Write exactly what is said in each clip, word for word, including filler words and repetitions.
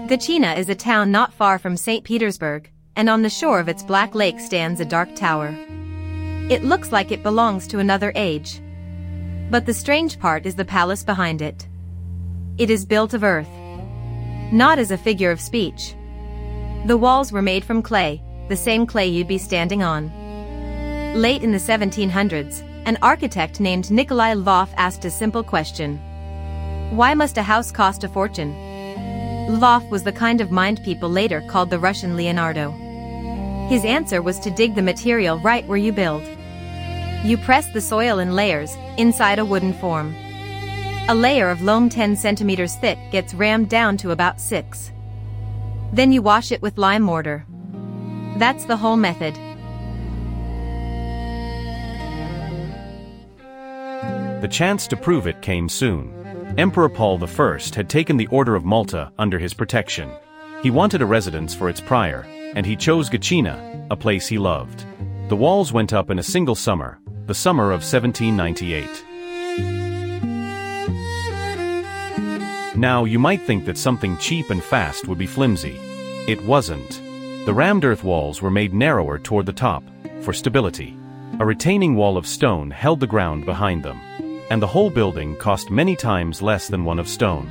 Gachina is a town not far from Saint Petersburg, and on the shore of its black lake stands a dark tower. It looks like it belongs to another age. But the strange part is the palace behind it. It is built of earth. Not as a figure of speech. The walls were made from clay, the same clay you'd be standing on. Late in the seventeen hundreds, an architect named Nikolai Lvov asked a simple question. Why must a house cost a fortune? Lvov was the kind of mind people later called the Russian Leonardo. His answer was to dig the material right where you build. You press the soil in layers, inside a wooden form. A layer of loam ten centimeters thick gets rammed down to about six. Then you wash it with lime mortar. That's the whole method. The chance to prove it came soon. Emperor Paul the First had taken the Order of Malta under his protection. He wanted a residence for its prior, and he chose Gachina, a place he loved. The walls went up in a single summer, the summer of seventeen ninety-eight. Now you might think that something cheap and fast would be flimsy. It wasn't. The rammed earth walls were made narrower toward the top, for stability. A retaining wall of stone held the ground behind them. And the whole building cost many times less than one of stone.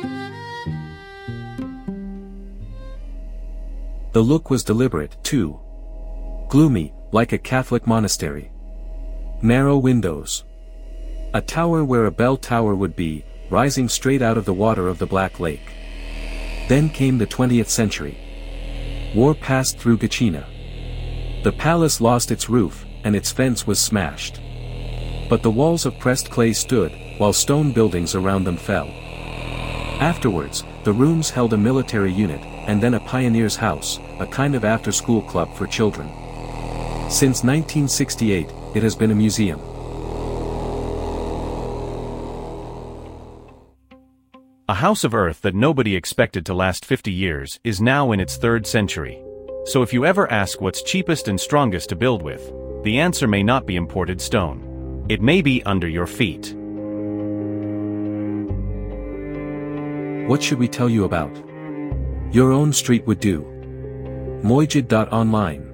The look was deliberate, too. Gloomy, like a Catholic monastery. Narrow windows. A tower where a bell tower would be, rising straight out of the water of the Black Lake. Then came the twentieth century. War passed through Gachina. The palace lost its roof, and its fence was smashed. But the walls of pressed clay stood, while stone buildings around them fell. Afterwards, the rooms held a military unit, and then a pioneer's house, a kind of after-school club for children. Since nineteen sixty-eight, it has been a museum. A house of earth that nobody expected to last fifty years is now in its third century. So if you ever ask what's cheapest and strongest to build with, the answer may not be imported stone. It may be under your feet. What should we tell you about? Your own street would do. Mojid dot online